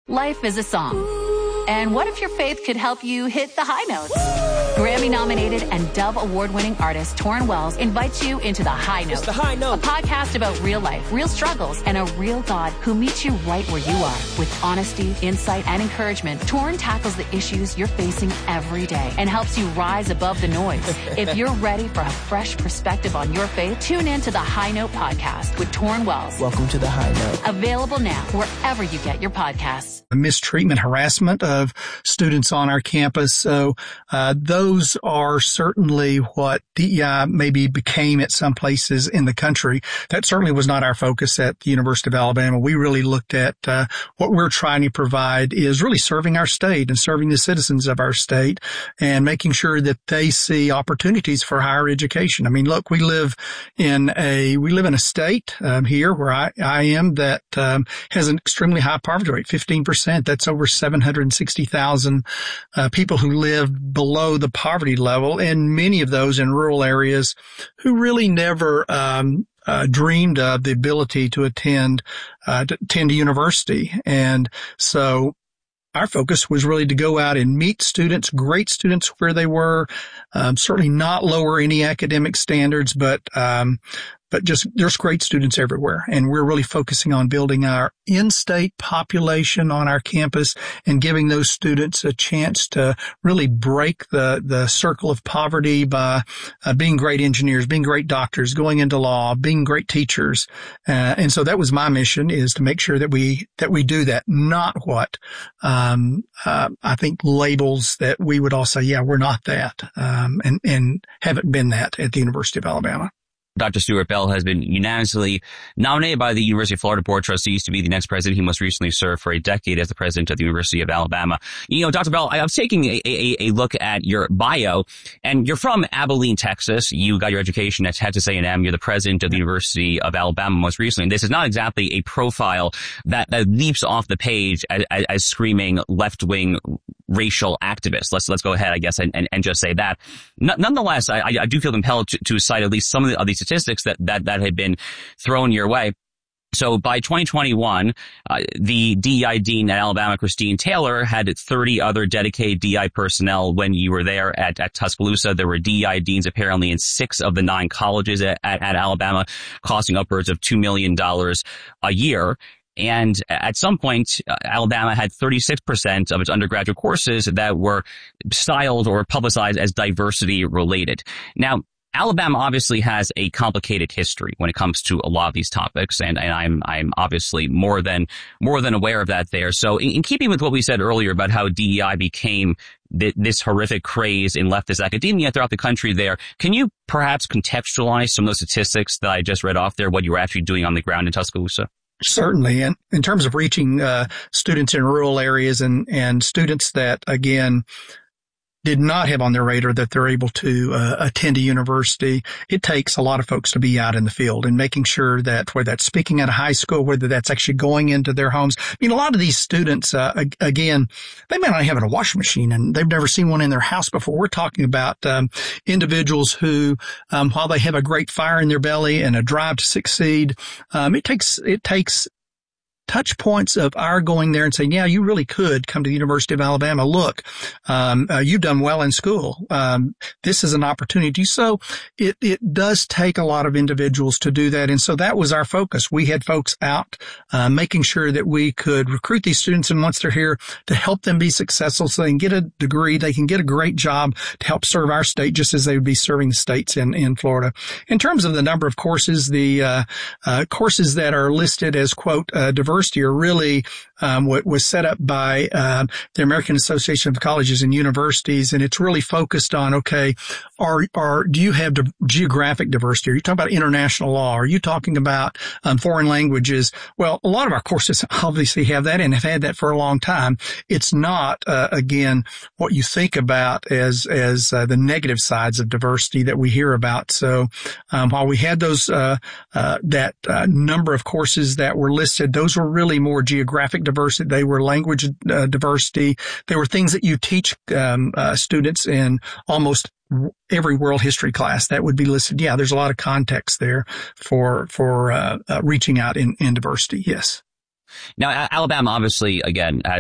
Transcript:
Life is a song. And what if your faith could help you hit the high notes? Grammy-nominated and Dove Award-winning artist Torrin Wells invites you into The High Note. It's The High Note. A podcast about real life, real struggles, and a real God who meets you right where you are. With honesty, insight, and encouragement, Torrin tackles the issues you're facing every day and helps you rise above the noise. If you're ready for a fresh perspective on your faith, tune in to The High Note podcast with Torrin Wells. Welcome to The High Note. Available now wherever you get your podcasts. Mistreatment, harassment of students on our campus. So those are certainly what DEI maybe became at some places in the country. That certainly was not our focus at the University of Alabama. We really looked at what we're trying to provide is really serving our state and serving the citizens of our state and making sure that they see opportunities for higher education. I mean, look, we live in a state here where I am that has an extremely high poverty rate, 15%. That's over 760,000 people who live below the poverty level, and many of those in rural areas who really never dreamed of the ability to attend a university. And so our focus was really to go out and meet students, great students where they were, certainly not lower any academic standards, but just there's great students everywhere. And we're really focusing on building our in-state population on our campus and giving those students a chance to really break the circle of poverty by being great engineers, being great doctors, going into law, being great teachers. And so that was my mission, is to make sure that we do that, not what I think labels that we would all say, yeah, we're not that, and haven't been that at the University of Alabama. Dr. Stuart Bell has been unanimously nominated by the University of Florida Board of Trustees to be the next president. He most recently served for a decade as the president of the University of Alabama. You know, Dr. Bell, I was taking a look at your bio, and you're from Abilene, Texas. You got your education at Texas A&M. You're the president of the University of Alabama most recently. And this is not exactly a profile that leaps off the page as screaming left-wing racial activist. Let's go ahead, I guess, and just say that. Nonetheless, I do feel compelled to cite at least some of the statistics that had been thrown your way. So by 2021, the DEI dean at Alabama, Christine Taylor, had 30 other dedicated DEI personnel when you were there at Tuscaloosa. There were DEI deans apparently in 6 of the 9 colleges at Alabama, costing upwards of $2 million a year. And at some point, Alabama had 36% of its undergraduate courses that were styled or publicized as diversity related. Now, Alabama obviously has a complicated history when it comes to a lot of these topics, and I'm obviously more than aware of that there. So in keeping with what we said earlier about how DEI became this horrific craze in leftist academia throughout the country there, can you perhaps contextualize some of those statistics that I just read off there, what you were actually doing on the ground in Tuscaloosa? Certainly. And in terms of reaching students in rural areas and students that, again, did not have on their radar that they're able to attend a university, it takes a lot of folks to be out in the field and making sure that whether that's speaking at a high school, whether that's actually going into their homes. I mean, a lot of these students, again, they may not have a washing machine and they've never seen one in their house before. We're talking about individuals who, while they have a great fire in their belly and a drive to succeed, it takes touch points of our going there and saying, yeah, you really could come to the University of Alabama. Look, you've done well in school. This is an opportunity. So it does take a lot of individuals to do that. And so that was our focus. We had folks out, making sure that we could recruit these students. And once they're here, to help them be successful so they can get a degree, they can get a great job to help serve our state just as they would be serving the states in Florida. In terms of the number of courses, the courses that are listed as, quote, diverse are really what was set up by the American Association of Colleges and Universities, and it's really focused on, okay, do you have geographic diversity? Are you talking about international law? Are you talking about foreign languages? Well, a lot of our courses obviously have that and have had that for a long time. It's not, again, what you think about as the negative sides of diversity that we hear about. So while we had those that number of courses that were listed, those were really more geographic diversity. They were language diversity. They were things that you teach students in almost every world history class that would be listed. Yeah, there's a lot of context there for reaching out in diversity. Yes. Now, Alabama, obviously, again,